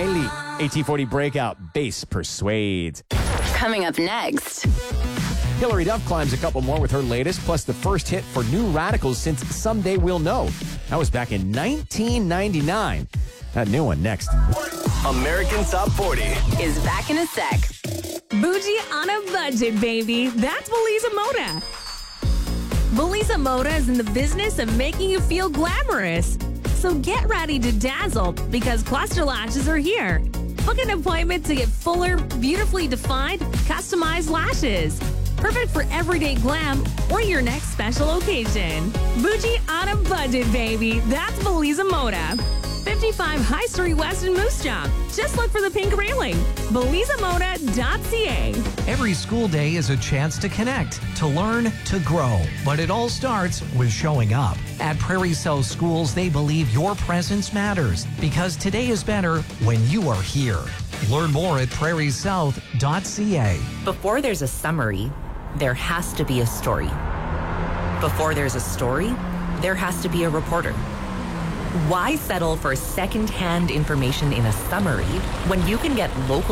Riley. AT40 Breakout, Bass Persuades. Coming up next. Hilary Duff climbs a couple more with her latest, plus the first hit for New Radicals since Someday We'll Know. That was back in 1999. That new one next. American Top 40 Is back in a sec. Bougie on a budget, baby. That's Belisa Moda. Belisa Moda is in the business of making you feel glamorous. So get ready to dazzle because Cluster Lashes are here. Book an appointment to get fuller, beautifully defined, customized lashes. Perfect for everyday glam or your next special occasion. Bougie on a budget, baby. That's Belisa Moda. 55 High Street West in Moose Jaw. Just look for the pink railing. BelisaModa.ca. Every school day is a chance to connect, to learn, to grow. But it all starts with showing up. At Prairie South Schools, they believe your presence matters because today is better when you are here. Learn more at prairiesouth.ca. Before there's a summary, there has to be a story. Before there's a story, there has to be a reporter. Why settle for second-hand information in a summary when you can get local